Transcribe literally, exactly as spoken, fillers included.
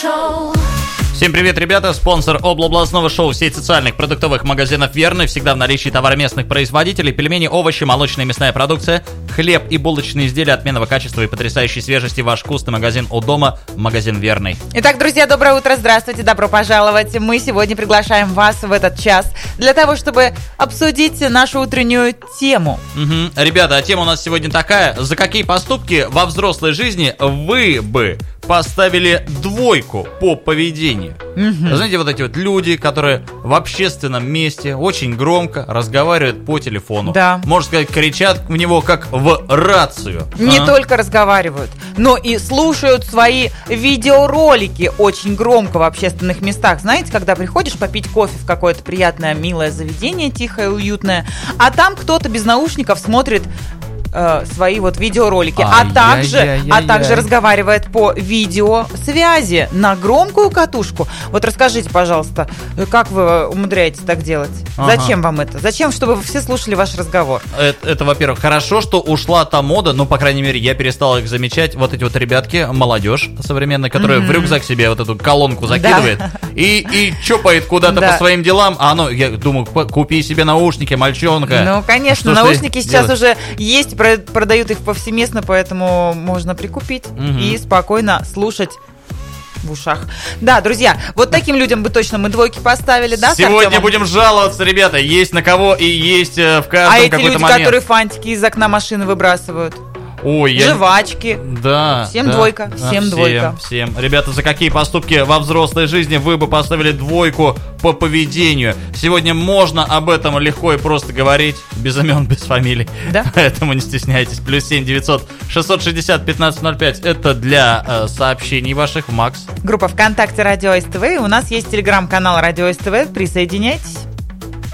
Всем привет, ребята! Спонсор областного шоу в сеть социальных продуктовых магазинов «Верный». Всегда в наличии товары местных производителей: пельмени, овощи, молочная и мясная продукция, хлеб и булочные изделия отменного качества и потрясающей свежести. Ваш вкусный магазин у дома, магазин «Верный». Итак, друзья, доброе утро, здравствуйте, добро пожаловать. Мы сегодня приглашаем вас в этот час для того, чтобы обсудить нашу утреннюю тему. Угу. Ребята, а тема у нас сегодня такая: за какие поступки во взрослой жизни вы бы поставили двойку по поведению? Угу. Знаете, вот эти вот люди, которые в общественном месте очень громко разговаривают по телефону. Да. Можно сказать, кричат в него как в рацию. Не а? только разговаривают, но и слушают свои видеоролики очень громко в общественных местах. Знаете, когда приходишь попить кофе в какое-то приятное, милое заведение, тихое, уютное, а там кто-то без наушников смотрит свои вот видеоролики, а также, а также разговаривает по видеосвязи на громкую катушку. Вот расскажите, пожалуйста, как вы умудряетесь так делать? Ага. Зачем вам это? Зачем, чтобы вы все слушали ваш разговор? Это, это, во-первых, хорошо, что ушла та мода, ну, по крайней мере, я перестал их замечать. Вот эти вот ребятки, молодежь современная, которая mm-hmm. в рюкзак себе вот эту колонку закидывает, да. и, и чопает куда-то да. по своим делам. А ну, я думаю, купи себе наушники, мальчонка. Ну, конечно, что наушники сейчас делать? Уже есть, продают их повсеместно, поэтому можно прикупить угу. и спокойно слушать в ушах. Да, друзья, вот таким людям бы точно мы двойки поставили, да? Сегодня будем жаловаться, ребята, есть на кого и есть в каждом а эти какой-то люди, момент. Которые фантики из окна машины выбрасывают. Ой, жвачки. Я... Да. Всем да, двойка. Да, всем всем двойка. Всем. Ребята, за какие поступки во взрослой жизни вы бы поставили двойку по поведению? Сегодня можно об этом легко и просто говорить, без имен, без фамилий. Да. Поэтому не стесняйтесь. Плюс семь девятьсот шестьсот шестьдесят пятнадцать ноль пять. Это для э, сообщений ваших, Макс. Группа ВКонтакте Радио СТВ. У нас есть телеграм-канал Радио СТВ. Присоединяйтесь.